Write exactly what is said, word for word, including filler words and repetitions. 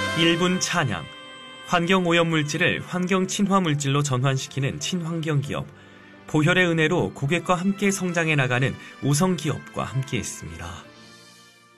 일 분 찬양. 환경오염물질을 환경친화물질로 전환시키는 친환경기업. 보혈의 은혜로 고객과 함께 성장해 나가는 오성기업과 함께했습니다.